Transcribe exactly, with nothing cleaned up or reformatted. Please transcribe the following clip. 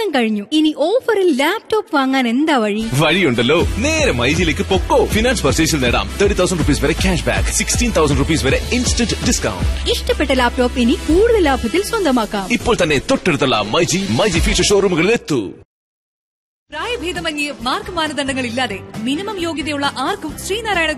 ഓണം കഴിഞ്ഞു. ഇനി ഓഫറിൽ ലാപ്ടോപ്പ് വാങ്ങാൻ എന്താ വഴി? വഴിയുണ്ടല്ലോ. നേരെ മൈജിയിലേക്ക് പൊക്കോ. ഫിനാൻസ് പർച്ചേസിൽ നേടാം തേർട്ടി തൗസൻഡ് റുപ്പീസ് വരെ cash back, sixteen thousand rupees വരെ ഇൻസ്റ്റന്റ് ഡിസ്കൗണ്ട്. ഇഷ്ടപ്പെട്ട ലാപ്ടോപ്പ് ഇനി കൂടുതൽ ലാഭത്തിൽ സ്വന്തമാക്കാം. ഇപ്പോൾ തന്നെ തൊട്ടടുത്തുള്ള മൈജി മൈജി ഫ്യൂച്ചർ ഷോറൂമുകളിൽ എത്തൂ. പ്രായഭേദമന്യേ മാർക്ക് മാനദണ്ഡങ്ങളില്ലാതെ മിനിമം യോഗ്യതയുള്ള ആർക്കും ശ്രീനാരായണ